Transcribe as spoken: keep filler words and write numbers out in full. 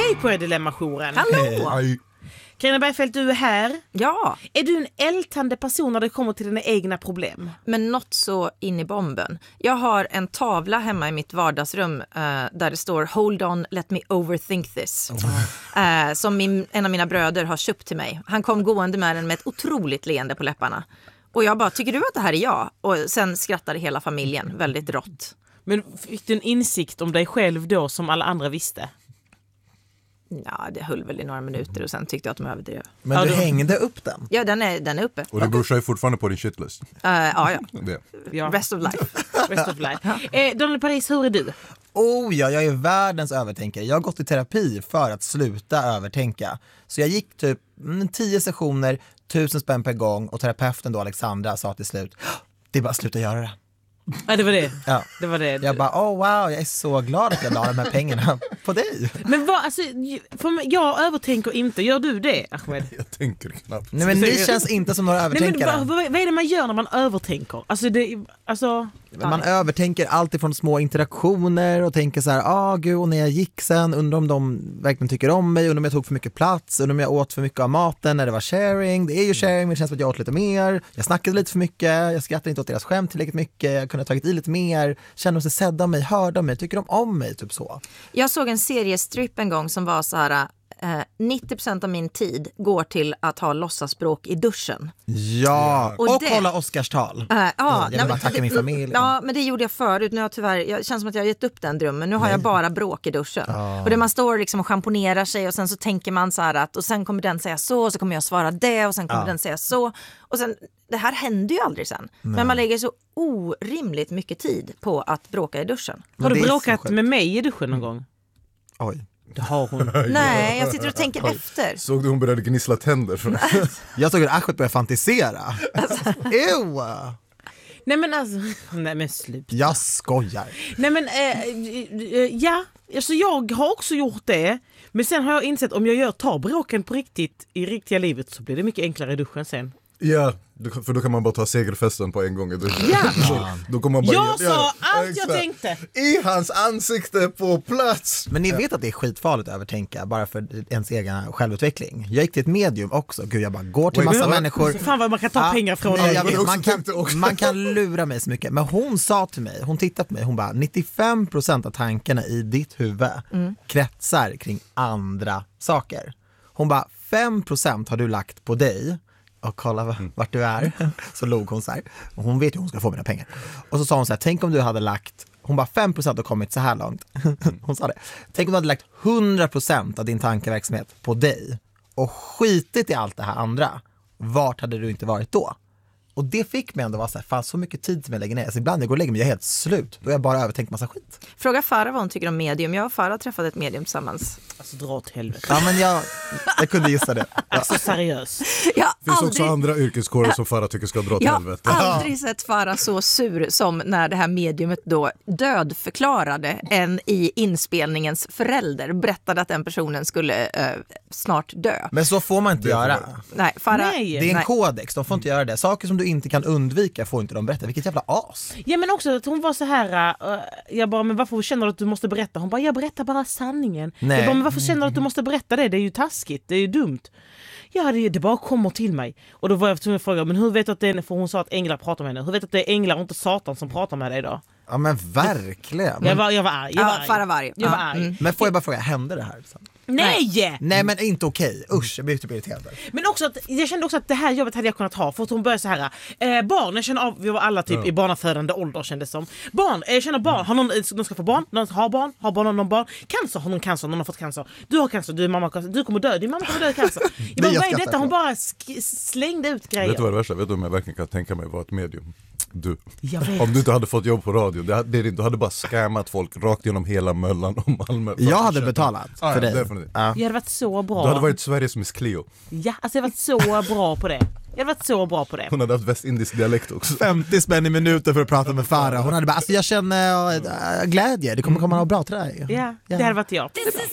Hej på er Dilemma-jouren. Hallå! Hej. Carina Bergfeldt, du är här. Ja, Är du en ältande person när det kommer till dina egna problem? men något så in i bomben. Jag har en tavla hemma i mitt vardagsrum eh, där det står Hold on, let me overthink this. Oh. Eh, som min, en av mina bröder har köpt till mig. Han kom gående med den med ett otroligt leende på läpparna. Och jag bara, tycker du att det här är jag? Och sen skrattade hela familjen väldigt rått. Men fick du en insikt om dig själv då som alla andra visste? Ja, det höll väl i några minuter och sen tyckte jag att de överdrev. Men Ja, du då- hängde upp den? Ja, den är, den är uppe. Och din brorsa är fortfarande på din shitlist. Eh, ja, ja. Det. Ja. Rest of life. Rest of life. Eh, Daniel Paris, hur är du? Oh ja, jag är världens övertänkare. Jag har gått i terapi för att sluta övertänka. Så jag gick typ mm, tio sessioner, tusen spänn per gång och terapeuten då, Alexandra, sa till slut, det är bara att sluta göra det. Ja, det var det. Ja. Det var det. Jag bara, oh wow, jag är så glad att jag la de här pengarna på dig. Men vad, alltså, för mig- jag övertänker inte. Gör du det, Ahmed? Jag tänker knappt. Nej men ni känns inte som några Nej, men övertänkare. vad, vad, vad är det man gör när man övertänker? Alltså, det, alltså... Men man övertänker allt ifrån små interaktioner och tänker så här, ah gud, och när jag gick sen, undrar om de verkligen tycker om mig, undrar om jag tog för mycket plats, undrar om jag åt för mycket av maten när det var sharing. Det är ju sharing, men det känns som att jag åt lite mer. Jag snackade lite för mycket, jag skrattade inte åt deras skämt tillräckligt mycket, jag kunde ha tagit i lite mer, kände de sig sedda av mig, hörde av mig, tycker de om mig, typ så. Jag såg en seriestrip en gång som var så här... Eh, nittio procent av min tid går till att ha låtsasbråk i duschen. Ja, Och och det- kolla Oscarstal. Eh, ja, jag vill nej, bara men- tacka min familj. Ja, men det gjorde jag förut. Nu har jag tyvärr, jag känns som att jag har gett upp den drömmen. Nu har jag bara bråk i duschen. Och där man står liksom och schamponerar sig och sen så tänker man så här att och sen kommer den säga så och så kommer jag svara det och sen kommer Ja. den säga så. Och sen, det här händer ju aldrig sen. Men man lägger så orimligt mycket tid på att bråka i duschen. Men Har det du är så bråkat sjukt. med mig i duschen någon gång? Oj. Det har hon. Nej, jag sitter och tänker efter. Såg du hon började gnissla tänder? Jag såg att Ahmed började fantisera. Ew. Nej men alltså, nej men slut. Jag skojar. Nej men, eh, eh, ja, alltså jag har också gjort det. Men sen har jag insett om jag gör tar bråken på riktigt i riktiga livet så blir det mycket enklare i duschen sen. Ja, du- för då kan man bara ta segerfesten på en gång. Då, Ja. då kommer man bara, Jag ja, sa allt jag exakt. tänkte. I hans ansikte på plats. Men ni vet att det är skitfarligt att övertänka bara för ens egen självutveckling. Jag gick till ett medium också. Gud, jag bara går till Wait, massa what? människor. Fan vad man kan ta Ja, pengar från nej, dem. jag vet, också man, kan, tänkte också. man kan lura mig så mycket. Men hon sa till mig, hon tittade på mig, hon bara nittiofem procent av tankarna i ditt huvud kretsar kring andra saker. Hon bara fem procent har du lagt på dig och kolla v- vart du är. Så log hon så här. Och hon vet ju hon ska få mina pengar. Och så sa hon så här, tänk om du hade lagt, hon bara fem procent har kommit så här långt. Hon sa det. Tänk om du hade lagt hundra procent av din tankeverksamhet på dig och skitit i allt det här andra. Vart hade du inte varit då? Och det fick mig ändå vara så här, fan så mycket tid som jag lägger ner. Så ibland jag går och lägger mig, jag är helt slut. Då har jag bara övertänkt massa skit. Fråga Farah vad hon tycker om medium. Jag och Farah har träffat ett medium tillsammans. Alltså dra åt helvete. Ja men jag, jag kunde gissa det. Ja. Alltså seriöst. Jag har Det finns aldrig, också andra yrkeskårer som Farah tycker ska dra till jag helvete. har aldrig sett Farah så sur som när det här mediumet då dödförklarade en i inspelningens förälder. Berättade att den personen skulle eh, snart dö. Men så får man inte Det får göra. man. Nej, Farah, Nej. Det är en nej. kodex, de får inte göra det. Saker som du inte kan undvika får inte de berätta. Vilket jävla as. Ja men också att hon var så här. Uh, jag bara, men varför känner du att du måste berätta? Hon bara, jag berättar bara sanningen. Nej. Jag bara, men varför känner du att du måste berätta det? Det är ju taskigt, det är ju dumt. Ja, det, det bara kommer till mig. Och då var jag tvungen att fråga, men hur vet du att det är, för hon sa att änglar pratar med henne. Hur vet du att det är änglar och inte Satan som pratar med dig då? Ja men verkligen. Jag var, jag var arg. Jag var Ja, arg. Farah var arg. Jag var Ja, arg. mm. Men får jag bara fråga, hände det här? Nej! Nej men inte okej. Usch, jag blir typ irriterad. Men också att, jag kände också att det här jobbet hade jag kunnat ha. För att hon började så här. Eh, barn, jag känner av, vi var alla typ Ja. i barnafödande ålder kändes som. Barn, jag känner barn. Har någon, de ska få barn? Någon har barn? Har barn någon barn? Cancer, har någon cancer? Någon har fått cancer? Du har cancer, du är mamma cancer. Du kommer dö, din mamma kommer dö i cancer. Jag bara, jag vad är skrattar detta? Hon på. bara sk- slängde ut grejer. Vet du vad det värsta? Vet du om jag verkligen kan tänka mig vara ett medium? Du. Jag vet. Om du inte hade fått jobb på radio, det hade, det, du hade bara scammat folk rakt genom hela Möllan och Malmö. Jag hade betalat Ah, för ja, dig. definitivt. Ja. Jag hade varit så bra. Du hade varit Sveriges Miss Cleo. Ja, alltså jag hade varit så bra på det. Jag hade varit så bra på det. Hon hade haft västindisk dialekt också. femtio spänn i minuten för att prata med Farah. Hon hade bara, alltså jag känner äh, glädje, det kommer komma något bra till dig. Ja, det hade varit jag.